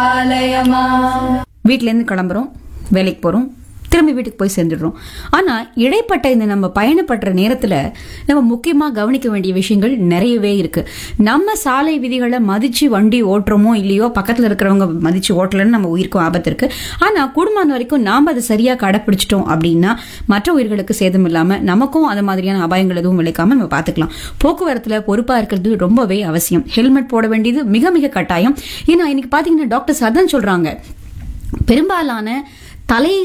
வீட்ல இருந்து கிளம்புறோம், வேலைக்கு போறோம், திரும்பி வீட்டுக்கு போய் சேர்ந்துடுறோம். ஆனா இடைப்பட்ட இந்த நம்ம பயணப்படுற நேரத்துல நம்ம முக்கியமா கவனிக்க வேண்டிய விஷயங்கள் நிறையவே இருக்கு. நம்ம சாலை விதிகளை மதிச்சு வண்டி ஓட்டுறோமோ இல்லையோ, பக்கத்துல இருக்கிறவங்க மதிச்சு ஓட்டலன்னு நம்ம உயிருக்கும் ஆபத்து இருக்கு. ஆனா குடும்பம் வரைக்கும் நாம அதை சரியா கடைப்பிடிச்சிட்டோம் அப்படின்னா மற்ற உயிர்களுக்கு சேதம் இல்லாம நமக்கும் அது மாதிரியான அபாயங்கள் எதுவும் விளைக்காம நம்ம பாத்துக்கலாம். போக்குவரத்துல பொறுப்பா இருக்கிறது ரொம்பவே அவசியம். ஹெல்மெட் போட வேண்டியது மிக மிக கட்டாயம். ஏன்னா இன்னைக்கு பாத்தீங்கன்னா டாக்டர்ஸ் அதான் சொல்றாங்க, பெரும்பாலான தலை